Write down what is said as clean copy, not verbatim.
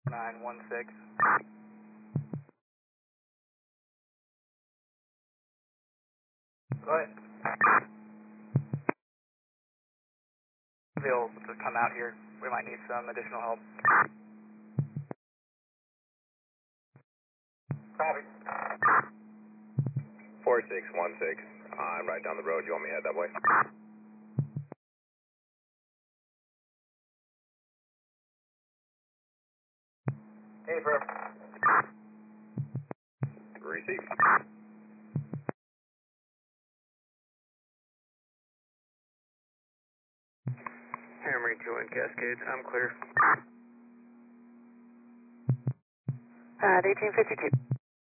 916. Go ahead. Available to come out here. We might need some additional help. Copy. 4616. I'm right down the road. You want me to head that way? 8 Receive. Hammering 2 in Cascades. I'm clear. At 1852.